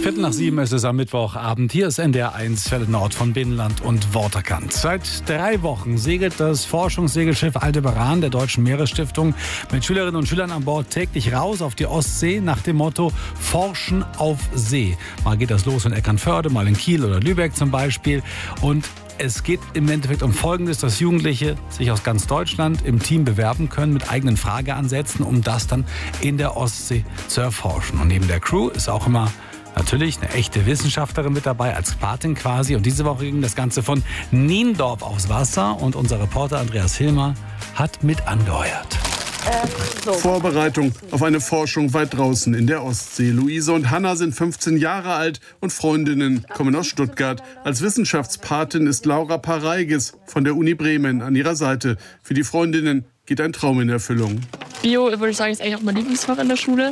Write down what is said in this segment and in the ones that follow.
6:15 ist es am Mittwochabend. Hier ist NDR 1 Welle Nord von Binnenland und Waterkant. Seit 3 Wochen segelt das Forschungssegelschiff Aldebaran der Deutschen Meeresstiftung mit Schülerinnen und Schülern an Bord täglich raus auf die Ostsee nach dem Motto Forschen auf See. Mal geht das los in Eckernförde, mal in Kiel oder Lübeck zum Beispiel. Und es geht im Endeffekt um Folgendes, dass Jugendliche sich aus ganz Deutschland im Team bewerben können mit eigenen Frageansätzen, um das dann in der Ostsee zu erforschen. Und neben der Crew ist auch immer natürlich eine echte Wissenschaftlerin mit dabei, als Patin quasi. Und diese Woche ging das Ganze von Niendorf aufs Wasser und unser Reporter Andreas Hilmer hat mit angeheuert. Vorbereitung auf eine Forschung weit draußen in der Ostsee. Luise und Hanna sind 15 Jahre alt und Freundinnen kommen aus Stuttgart. Als Wissenschaftspatin ist Laura Pareiges von der Uni Bremen an ihrer Seite. Für die Freundinnen geht ein Traum in Erfüllung. Bio, würde ich sagen, ist eigentlich auch mein Lieblingsfach in der Schule.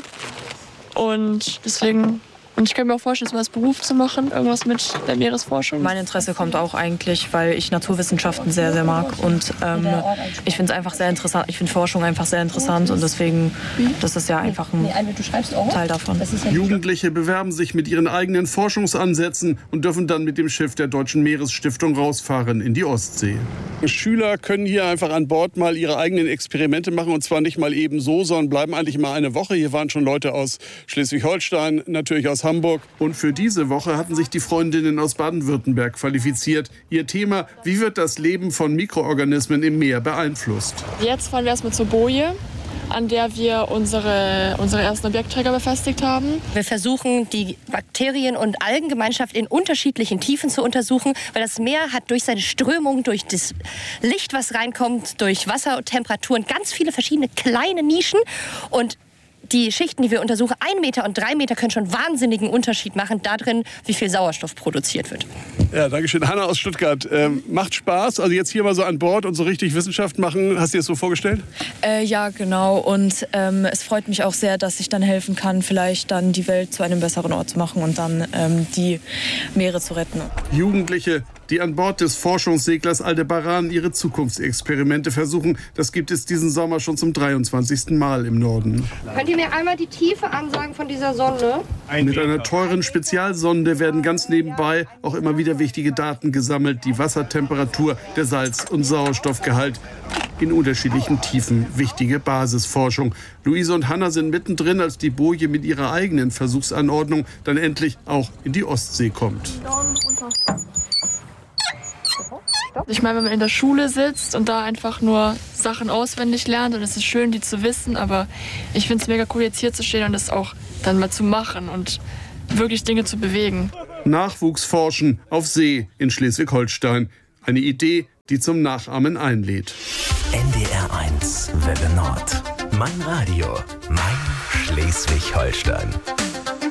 Und deswegen... Und ich kann mir auch vorstellen, das als Beruf zu machen, irgendwas mit der Meeresforschung. Mein Interesse kommt auch eigentlich, weil ich Naturwissenschaften sehr, sehr mag. Und ich finde es einfach sehr interessant. Ich finde Forschung einfach sehr interessant. Und deswegen, das ist ja einfach ein Teil davon. Jugendliche bewerben sich mit ihren eigenen Forschungsansätzen und dürfen dann mit dem Schiff der Deutschen Meeresstiftung rausfahren in die Ostsee. Schüler können hier einfach an Bord mal ihre eigenen Experimente machen. Und zwar nicht mal eben so, sondern bleiben eigentlich mal eine Woche. Hier waren schon Leute aus Schleswig-Holstein, natürlich aus Hamburg. Und für diese Woche hatten sich die Freundinnen aus Baden-Württemberg qualifiziert. Ihr Thema: Wie wird das Leben von Mikroorganismen im Meer beeinflusst? Jetzt fahren wir erstmal zur Boje, an der wir unsere ersten Objektträger befestigt haben. Wir versuchen, die Bakterien- und Algengemeinschaft in unterschiedlichen Tiefen zu untersuchen, weil das Meer hat durch seine Strömung, durch das Licht, was reinkommt, durch Wassertemperaturen ganz viele verschiedene kleine Nischen. Und die Schichten, die wir untersuchen, 1 Meter und 3 Meter, können schon wahnsinnigen Unterschied machen darin, wie viel Sauerstoff produziert wird. Ja, danke schön. Hanna aus Stuttgart. Macht Spaß, also jetzt hier mal so an Bord und so richtig Wissenschaft machen. Hast du dir das so vorgestellt? Ja, genau. Und es freut mich auch sehr, dass ich dann helfen kann, vielleicht dann die Welt zu einem besseren Ort zu machen und dann die Meere zu retten. Jugendliche, die an Bord des Forschungsseglers Aldebaran ihre Zukunftsexperimente versuchen, das gibt es diesen Sommer schon zum 23. Mal im Norden. Könnt ihr mir einmal die Tiefe ansagen von dieser Sonde? Mit einer teuren Spezialsonde werden ganz nebenbei auch immer wieder wichtige Daten gesammelt. Die Wassertemperatur, der Salz- und Sauerstoffgehalt in unterschiedlichen Tiefen. Wichtige Basisforschung. Luise und Hanna sind mittendrin, als die Boje mit ihrer eigenen Versuchsanordnung dann endlich auch in die Ostsee kommt. Ich meine, wenn man in der Schule sitzt und da einfach nur Sachen auswendig lernt, und es ist schön, die zu wissen, aber ich finde es mega cool, jetzt hier zu stehen und das auch dann mal zu machen und wirklich Dinge zu bewegen. Nachwuchsforschen auf See in Schleswig-Holstein. Eine Idee, die zum Nachahmen einlädt. NDR 1 Welle Nord. Mein Radio, mein Schleswig-Holstein.